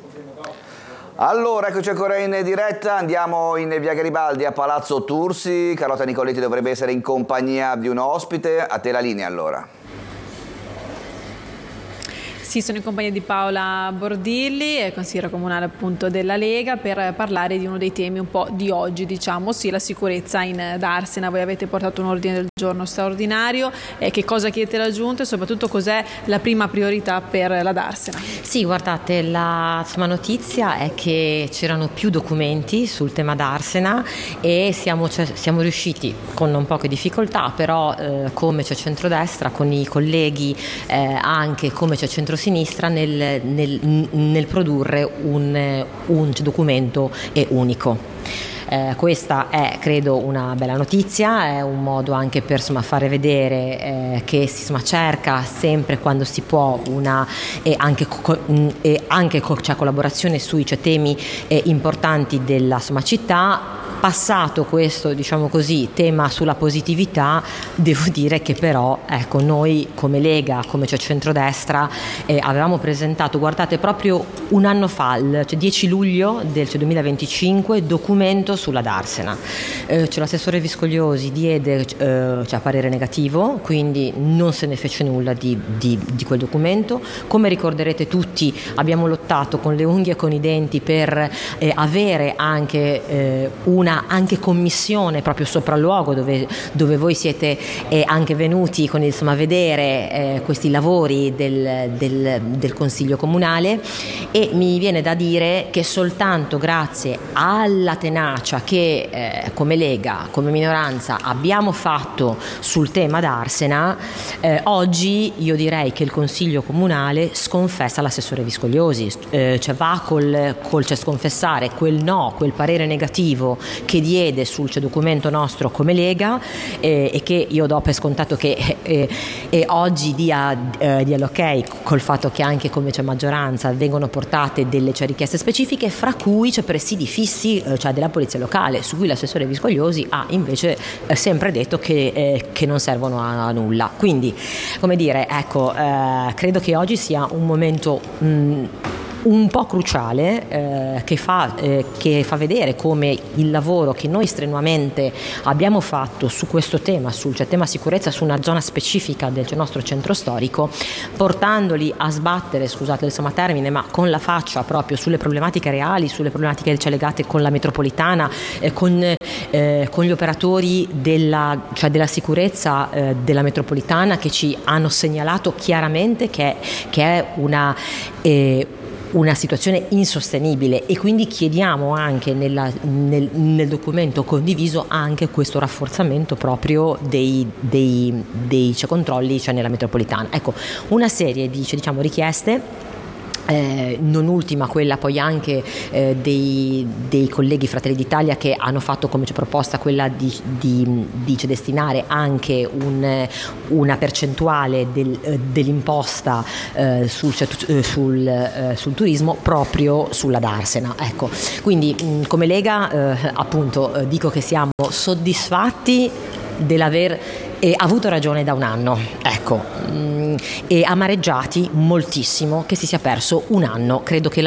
Allora, eccoci ancora in diretta, andiamo in via Garibaldi a Palazzo Tursi. Carlotta Nicoletti dovrebbe essere in compagnia di un ospite, a te la linea allora. Sì, sono in compagnia di Paola Bordilli, consigliera comunale appunto della Lega, per parlare di uno dei temi un po' di oggi, diciamo, sì, la sicurezza in Darsena. Voi avete portato un ordine del giorno straordinario, che cosa chiedete alla Giunta e soprattutto cos'è la prima priorità per la Darsena? Sì, guardate, la notizia è che c'erano più documenti sul tema Darsena e siamo riusciti, con non poche difficoltà, però come c'è centrodestra, con i colleghi anche come c'è centrosinistra, nel produrre un documento unico. Questa è, credo, una bella notizia, è un modo anche per fare vedere che si cerca sempre, quando si può, c'è collaborazione sui temi importanti della città. Passato questo, diciamo così, tema sulla positività, devo dire che però, ecco, noi come Lega, come c'è centrodestra, avevamo presentato, guardate, proprio un anno fa, il 10 luglio del 2025, documento sulla Darsena. L'assessore Viscogliosi diede parere negativo, quindi non se ne fece nulla di quel documento. Come ricorderete tutti, abbiamo lottato con le unghie e con i denti per avere anche una commissione proprio sopralluogo dove voi siete anche venuti con a vedere questi lavori del Consiglio Comunale, e mi viene da dire che soltanto grazie alla tenacia che come Lega, come minoranza abbiamo fatto sul tema Darsena, oggi io direi che il Consiglio Comunale sconfessa l'assessore Viscogliosi, va col sconfessare quel parere negativo che diede sul documento nostro come Lega, e che io do per scontato che oggi dia l'ok, col fatto che anche come c'è maggioranza vengono portate delle richieste specifiche, fra cui c'è presidi fissi della polizia locale, su cui l'assessore Viscogliosi ha invece sempre detto che non servono a nulla. Quindi, come dire, ecco, credo che oggi sia un momento un po' cruciale, che fa vedere come il lavoro che noi strenuamente abbiamo fatto su questo tema, sul tema sicurezza, su una zona specifica del nostro centro storico, portandoli a sbattere, scusate il termine, ma con la faccia proprio sulle problematiche reali, sulle problematiche legate con la metropolitana, con gli operatori della sicurezza della metropolitana, che ci hanno segnalato chiaramente che è una situazione insostenibile, e quindi chiediamo anche nel documento condiviso anche questo rafforzamento proprio dei controlli nella metropolitana. Ecco, una serie di richieste. Non ultima quella poi anche dei colleghi Fratelli d'Italia, che hanno fatto come proposta quella di destinare anche una percentuale dell'imposta sul turismo proprio sulla Darsena. Ecco, quindi come Lega appunto dico che siamo soddisfatti dell'aver avuto ragione da un anno, ecco, e amareggiati moltissimo che si sia perso un anno. Credo che